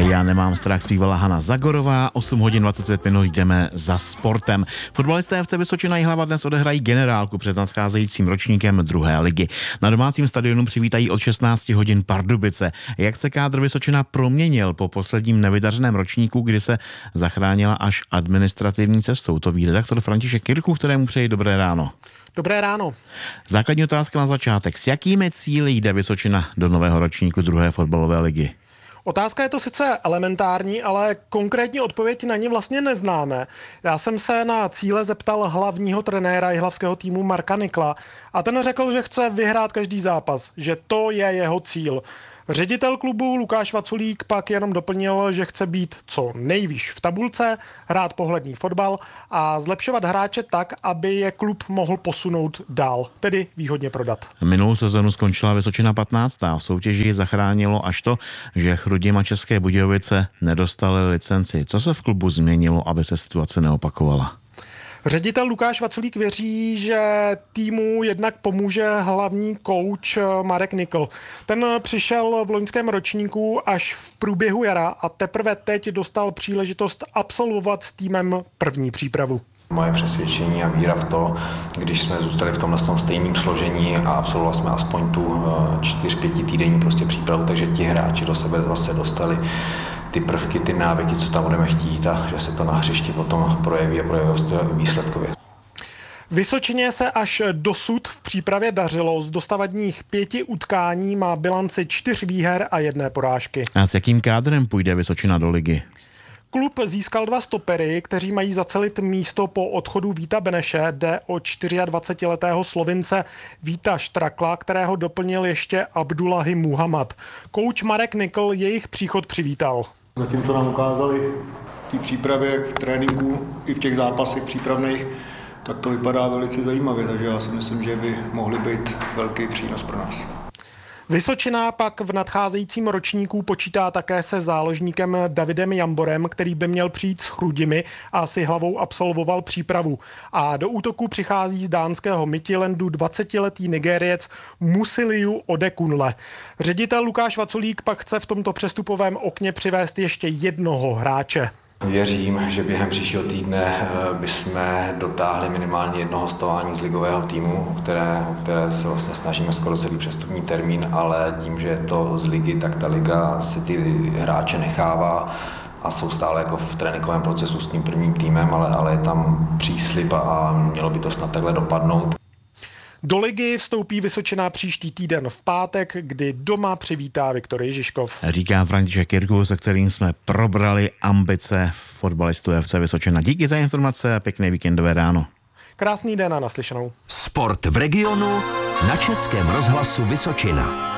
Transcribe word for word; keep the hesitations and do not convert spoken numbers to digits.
Já nemám strach, zpívala Hana Zagorová. osm hodin dvacet pět minut jdeme za sportem. Fotbalisté F C Vysočina Jihlava dnes odehrají generálku před nadcházejícím ročníkem druhé ligy. Na domácím stadionu přivítají od šestnácti hodin Pardubice. Jak se kádr Vysočina proměnil po posledním nevydařeném ročníku, kdy se zachránila až administrativní cestou? To ví redaktor František Kirku, kterému přeji dobré ráno. Dobré ráno. Základní otázka na začátek. S jakými cíli jde Vysočina do nového ročníku druhé fotbalové ligy? Otázka je to sice elementární, ale konkrétní odpověď na ní vlastně neznáme. Já jsem se na cíle zeptal hlavního trenéra jihlavského týmu Marka Nikla a ten řekl, že chce vyhrát každý zápas, že to je jeho cíl. Ředitel klubu Lukáš Vaculík pak jenom doplnil, že chce být co nejvýš v tabulce, hrát pohledný fotbal a zlepšovat hráče tak, aby je klub mohl posunout dál, tedy výhodně prodat. Minulou sezonu skončila Vysočina patnáctá V soutěži zachránilo až to, že Chrudim a České Budějovice nedostali licenci. Co se v klubu změnilo, aby se situace neopakovala? Ředitel Lukáš Vaculík věří, že týmu jednak pomůže hlavní kouč Marek Nikl. Ten přišel v loňském ročníku až v průběhu jara a teprve teď dostal příležitost absolvovat s týmem první přípravu. Moje přesvědčení a víra v to, když jsme zůstali v tomhle stejném složení a absolvovali jsme aspoň tu čtyři pěti týdenní prostě přípravu, takže ti hráči do sebe zase dostali ty prvky, ty návyky, co tam budeme chtít a že se to na hřišti potom projeví a projeví výsledkově. Vysočině se až dosud v přípravě dařilo. Z dosavadních pěti utkání má bilanci čtyř výher a jedné porážky. A s jakým kádrem půjde Vysočina do ligy? Klub získal dva stopery, kteří mají zacelit místo po odchodu Víta Beneše. Jde o dvacetičtyřletého Slovince Víta Štrakla, kterého doplnil ještě Abdullahi Muhammad. Kouč Marek Nikl jejich příchod přivítal. Zatím, co nám ukázali v té přípravě, v tréninku i v těch zápasech přípravných, tak to vypadá velice zajímavě, takže já si myslím, že by mohly být velký přínos pro nás. Vysočina pak v nadcházejícím ročníku počítá také se záložníkem Davidem Jamborem, který by měl přijít s Chrudimi a si hlavou absolvoval přípravu. A do útoku přichází z dánského Midtjylandu dvacetiletý Nigériec Musiliu Odekunle. Ředitel Lukáš Vaculík pak chce v tomto přestupovém okně přivést ještě jednoho hráče. Věřím, že během příštího týdne bychom dotáhli minimálně jedno hostování z ligového týmu, o které, o které se vlastně snažíme skoro celý přestupní termín, ale tím, že je to z ligy, tak ta liga si ty hráče nechává a jsou stále jako v tréninkovém procesu s tím prvním týmem, ale, ale je tam příslib a mělo by to snad takhle dopadnout. Do ligy vstoupí Vysočina příští týden v pátek, kdy doma přivítá Viktor Ježiškov. Říká František Kirku, se kterým jsme probrali ambice fotbalistů F C Vysočina. Díky za informace a pěkné víkendové ráno. Krásný den a naslyšenou. Sport v regionu na Českém rozhlasu Vysočina.